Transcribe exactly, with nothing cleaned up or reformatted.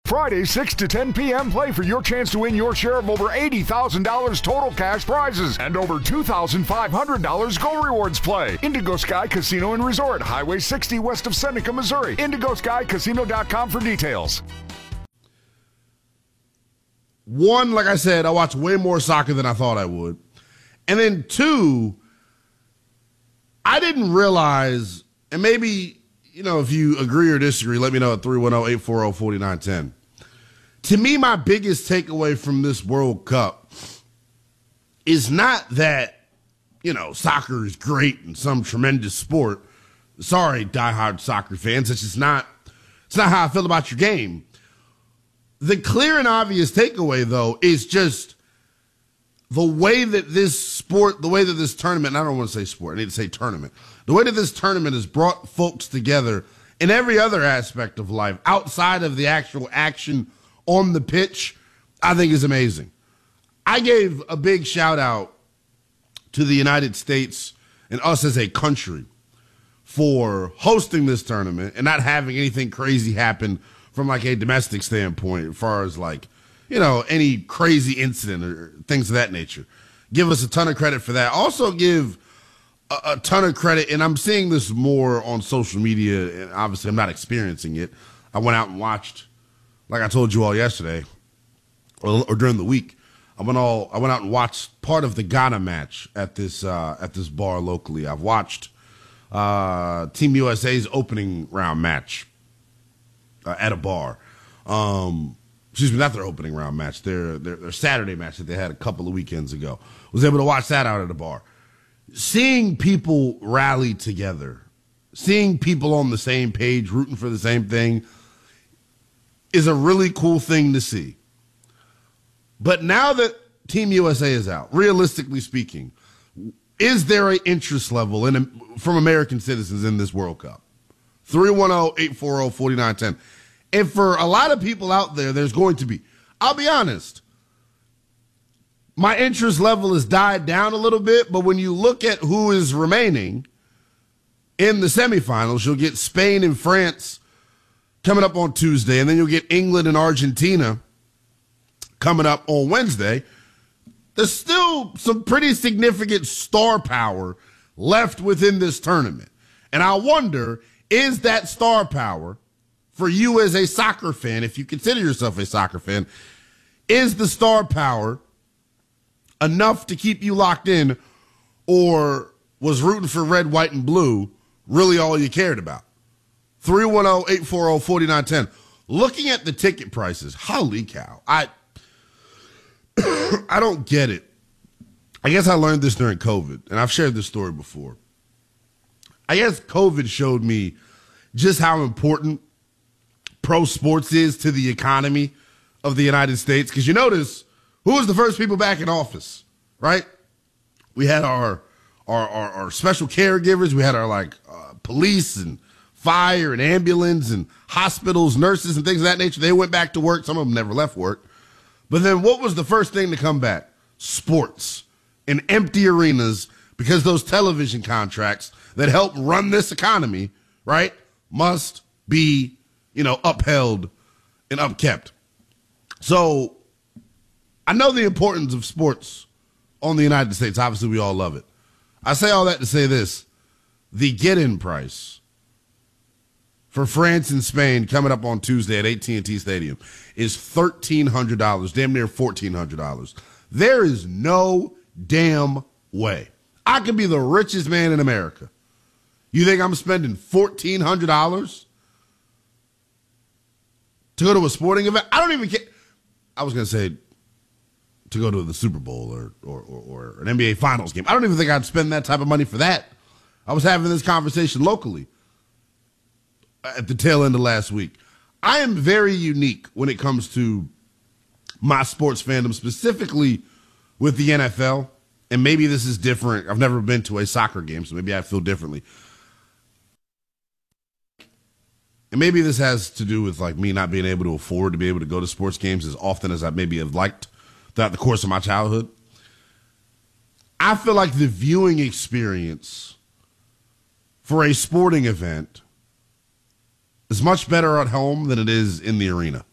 Friday, six to ten p.m., play for your chance to win your share of over eighty thousand dollars total cash prizes and over two thousand five hundred dollars Go Rewards play. Indigo Sky Casino and Resort, Highway sixty west of Seneca, Missouri. indigo sky casino dot com for details. One, like I said, I watch way more soccer than I thought I would. And then two, I didn't realize, and maybe, you know, if you agree or disagree, let me know at three one zero, eight four zero, four nine one zero. To me, my biggest takeaway from this World Cup is not that, you know, soccer is great and some tremendous sport. Sorry, diehard soccer fans. It's just not, it's not how I feel about your game. The clear and obvious takeaway, though, is just the way that this sport, the way that this tournament, and I don't want to say sport, I need to say tournament, the way that this tournament has brought folks together in every other aspect of life outside of the actual action on the pitch, I think is amazing. I gave a big shout out to the United States and us as a country for hosting this tournament and not having anything crazy happen from like a domestic standpoint as far as like, you know, any crazy incident or things of that nature. Give us a ton of credit for that. Also give a, a ton of credit, and I'm seeing this more on social media, and obviously I'm not experiencing it. I went out and watched, like I told you all yesterday, or, or during the week, I went all I went out and watched part of the Ghana match at this uh, at this bar locally. I've watched uh, Team U S A's opening round match uh, at a bar. Um, excuse me, not their opening round match. Their, their their Saturday match that they had a couple of weekends ago. Was able to watch that out at a bar. Seeing people rally together, seeing people on the same page, rooting for the same thing, is a really cool thing to see. But now that Team U S A is out, realistically speaking, is there an interest level in from American citizens in this World Cup? three one zero, eight four zero, four nine one zero. And for a lot of people out there, there's going to be. I'll be honest. My interest level has died down a little bit, but when you look at who is remaining in the semifinals, you'll get Spain and France coming up on Tuesday, and then you'll get England and Argentina coming up on Wednesday. There's still some pretty significant star power left within this tournament. And I wonder, is that star power for you as a soccer fan, if you consider yourself a soccer fan, is the star power enough to keep you locked in, or was rooting for red, white, and blue really all you cared about? three one zero, eight four zero, four nine one zero. Looking at the ticket prices, holy cow. I I don't get it. I guess I learned this during COVID, and I've shared this story before. I guess COVID showed me just how important pro sports is to the economy of the United States. Because you notice, who was the first people back in office, right? We had our our, our, our special caregivers. We had our, like, uh, police and fire and ambulance and hospitals, nurses, and things of that nature. They went back to work. Some of them never left work. But then what was the first thing to come back? Sports and empty arenas, because those television contracts that help run this economy, right, must be, you know, upheld and upkept. So I know the importance of sports on the United States. Obviously, we all love it. I say all that to say this. The get-in price for France and Spain coming up on Tuesday at A T and T Stadium is thirteen hundred dollars, damn near fourteen hundred dollars. There is no damn way I could be the richest man in America. You think I'm spending fourteen hundred dollars to go to a sporting event? I don't even care. I was going to say to go to the Super Bowl or, or, or, or an N B A Finals game. I don't even think I'd spend that type of money for that. I was having this conversation locally at the tail end of last week. I am very unique when it comes to my sports fandom, specifically with the N F L. And maybe this is different. I've never been to a soccer game, so maybe I feel differently. And maybe this has to do with like me not being able to afford to be able to go to sports games as often as I maybe have liked throughout the course of my childhood. I feel like the viewing experience for a sporting event is much better at home than it is in the arena.